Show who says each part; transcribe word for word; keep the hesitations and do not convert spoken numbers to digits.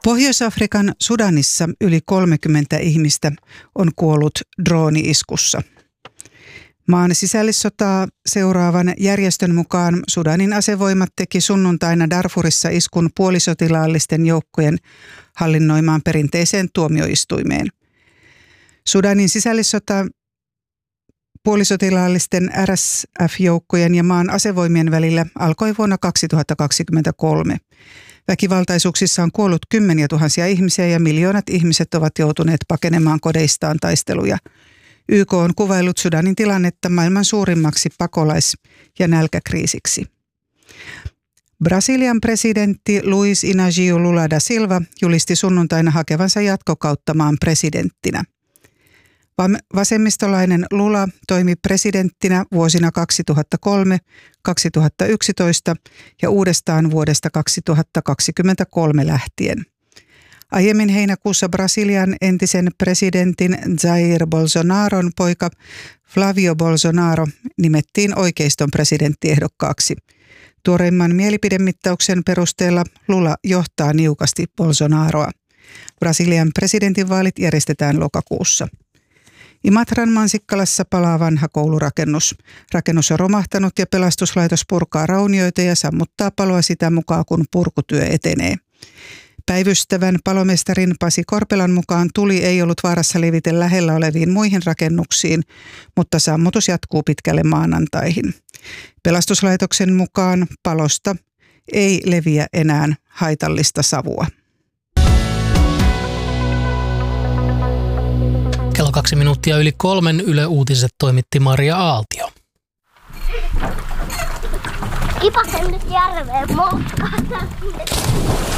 Speaker 1: Pohjois-Afrikan Sudanissa yli kolmekymmentä ihmistä on kuollut drooni-iskussa. Maan sisällissotaa seuraavan järjestön mukaan Sudanin asevoimat teki sunnuntaina Darfurissa iskun puolisotilaallisten joukkojen hallinnoimaan perinteiseen tuomioistuimeen. Sudanin sisällissota puolisotilaallisten R S F-joukkojen ja maan asevoimien välillä alkoi vuonna kaksituhattakaksikymmentäkolme. Väkivaltaisuuksissa on kuollut kymmeniä tuhansia ihmisiä ja miljoonat ihmiset ovat joutuneet pakenemaan kodeistaan taisteluja. Y K on kuvaillut Sudanin tilannetta maailman suurimmaksi pakolais- ja nälkäkriisiksi. Brasilian presidentti Luiz Inácio Lula da Silva julisti sunnuntaina hakevansa jatkokautta maan presidenttinä. Vasemmistolainen Lula toimi presidenttinä vuosina kaksituhattakolme kaksituhattayksitoista ja uudestaan vuodesta kaksituhattakaksikymmentäkolme lähtien. Aiemmin heinäkuussa Brasilian entisen presidentin Jair Bolsonaron poika Flavio Bolsonaro nimettiin oikeiston presidenttiehdokkaaksi. Tuoreimman mielipidemittauksen perusteella Lula johtaa niukasti Bolsonaroa. Brasilian presidentinvaalit järjestetään lokakuussa. Imatran Mansikkalassa palaa vanha koulurakennus. Rakennus on romahtanut ja pelastuslaitos purkaa raunioita ja sammuttaa paloa sitä mukaan, kun purkutyö etenee. Päivystävän palomestarin Pasi Korpelan mukaan tuli ei ollut vaarassa levitä lähellä oleviin muihin rakennuksiin, mutta sammutus jatkuu pitkälle maanantaihin. Pelastuslaitoksen mukaan palosta ei leviä enää haitallista savua.
Speaker 2: Kello kaksi minuuttia yli kolmen Yle Uutiset toimitti Maria Aaltio.
Speaker 3: Kipasen nyt järveen motkata.